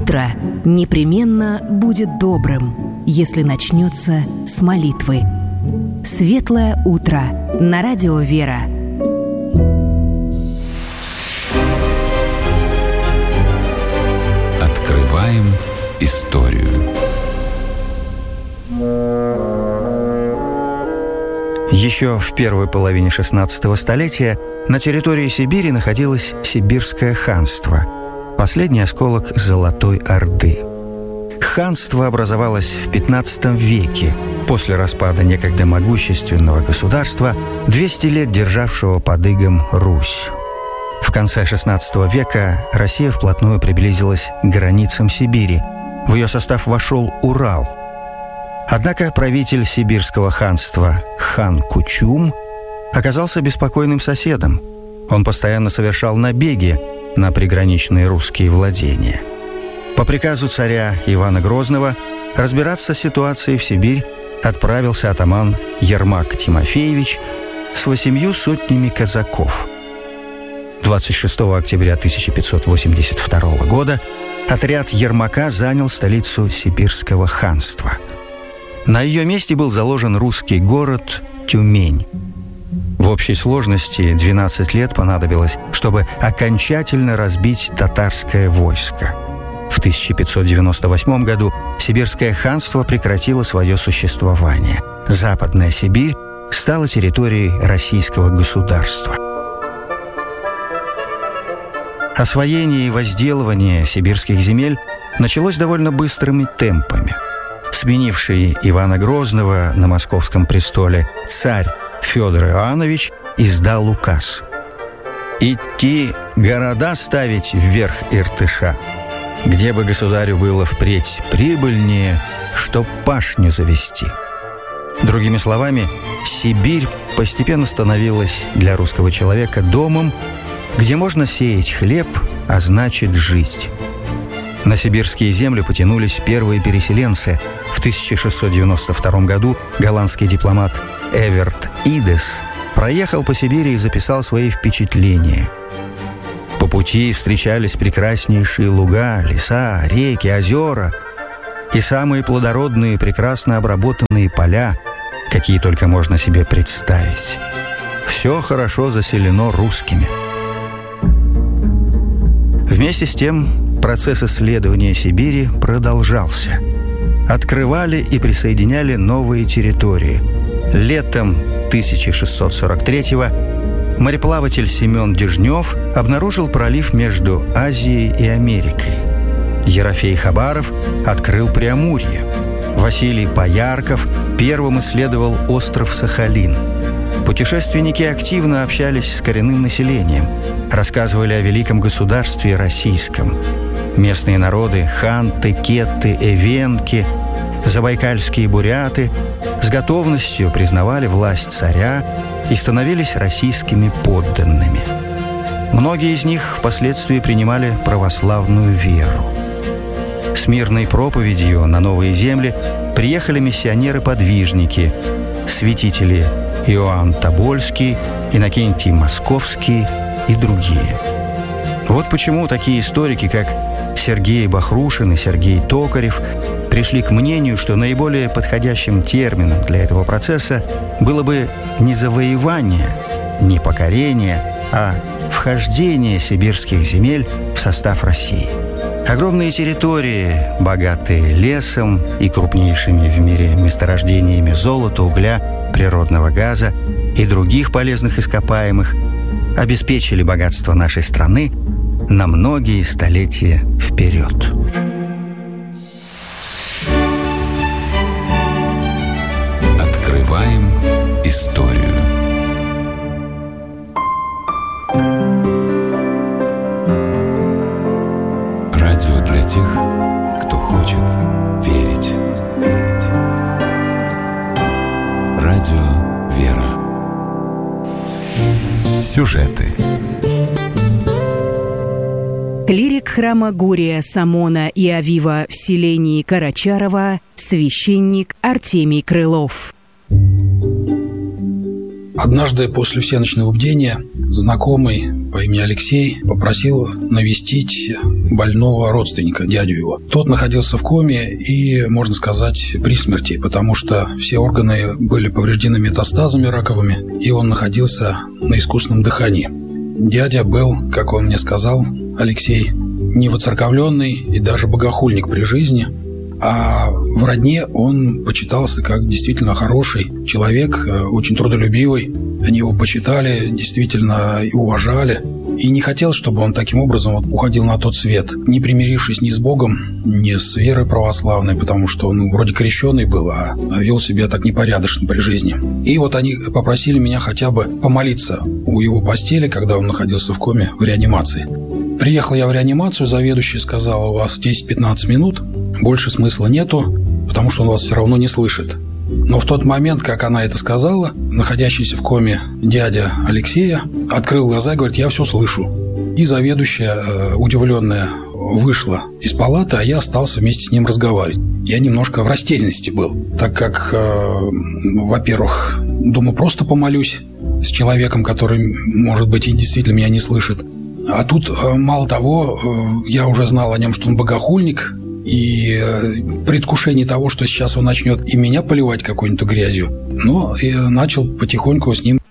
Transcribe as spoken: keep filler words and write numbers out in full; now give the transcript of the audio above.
Утро непременно будет добрым, если начнется с молитвы. Светлое утро на радио «Вера». Открываем историю. Еще в первой половине шестнадцатого столетия на территории Сибири находилось Сибирское ханство, последний осколок Золотой Орды. Ханство образовалось в пятнадцатом веке, после распада некогда могущественного государства, двести лет державшего под игом Русь. В конце шестнадцатого века Россия вплотную приблизилась к границам Сибири. В ее состав вошел Урал. Однако правитель Сибирского ханства хан Кучум оказался беспокойным соседом. Он постоянно совершал набеги на приграничные русские владения. По приказу царя Ивана Грозного разбираться с ситуацией в Сибирь отправился атаман Ермак Тимофеевич с восемью сотнями казаков. двадцать шестого октября тысяча пятьсот восемьдесят второго года отряд Ермака занял столицу Сибирского ханства. На ее месте был заложен русский город Тюмень. В общей сложности двенадцать лет понадобилось, чтобы окончательно разбить татарское войско. В тысяча пятьсот девяносто восьмом году Сибирское ханство прекратило свое существование. Западная Сибирь стала территорией российского государства. Освоение и возделывание сибирских земель началось довольно быстрыми темпами. Сменивший Ивана Грозного на московском престоле царь Федор Иоаннович издал указ: «Идти города ставить вверх Иртыша, где бы государю было впредь прибыльнее, чтоб пашню завести». Другими словами, Сибирь постепенно становилась для русского человека домом, где можно сеять хлеб, а значит жить. На сибирские земли потянулись первые переселенцы. В тысяча шестьсот девяносто втором году голландский дипломат Эверт Идес проехал по Сибири и записал свои впечатления. По пути встречались прекраснейшие луга, леса, реки, озера и самые плодородные и прекрасно обработанные поля, какие только можно себе представить. Все хорошо заселено русскими. Вместе с тем процесс исследования Сибири продолжался. Открывали и присоединяли новые территории. Летом тысяча шестьсот сорок третьего мореплаватель Семен Дежнев обнаружил пролив между Азией и Америкой. Ерофей Хабаров открыл Преамурье. Василий Поярков первым исследовал остров Сахалин. Путешественники активно общались с коренным населением, рассказывали о великом государстве российском. Местные народы – ханты, кетты, эвенки, забайкальские буряты – с готовностью признавали власть царя и становились российскими подданными. Многие из них впоследствии принимали православную веру. С мирной проповедью на новые земли приехали миссионеры-подвижники, святители Иоанн Тобольский, Иннокентий Московский и другие. Вот почему такие историки, как Сергей Бахрушин и Сергей Токарев, пришли к мнению, что наиболее подходящим термином для этого процесса было бы не завоевание, не покорение, а вхождение сибирских земель в состав России. Огромные территории, богатые лесом и крупнейшими в мире месторождениями золота, угля, природного газа и других полезных ископаемых, обеспечили богатство нашей страны на многие столетия вперед. Открываем историю. Радио для тех, кто хочет верить. Радио «Вера». Сюжеты. Клирик храма Гурия Самона и Авива в селении Карачарова, священник Артемий Крылов. Однажды после всеночного бдения знакомый по имени Алексей попросил навестить больного родственника, дядю его. Тот находился в коме и, можно сказать, при смерти, потому что все органы были повреждены метастазами раковыми, и он находился на искусственном дыхании. Дядя был, как он мне сказал, Алексей, не воцерковленный и даже богохульник при жизни, а в родне он почитался как действительно хороший человек, очень трудолюбивый. Они его почитали, действительно и уважали. И не хотел, чтобы он таким образом вот уходил на тот свет, не примирившись ни с Богом, ни с верой православной, потому что он вроде крещеный был, а вел себя так непорядочно при жизни. И вот они попросили меня хотя бы помолиться у его постели, когда он находился в коме в реанимации. Приехал я в реанимацию, заведующий сказал: у вас десять-пятнадцать минут, больше смысла нету, потому что он вас все равно не слышит. Но в тот момент, как она это сказала, находящийся в коме дядя Алексея открыл глаза и говорит: я все слышу. И заведующая, удивленная, вышла из палаты, а я остался вместе с ним разговаривать. Я немножко в растерянности был, так как, во-первых, думаю, просто помолюсь с человеком, который, может быть, и действительно меня не слышит. А тут, мало того, я уже знал о нем, что он богохульник, и в предвкушении того, что сейчас он начнет и меня поливать какой-нибудь грязью, но и начал потихоньку с ним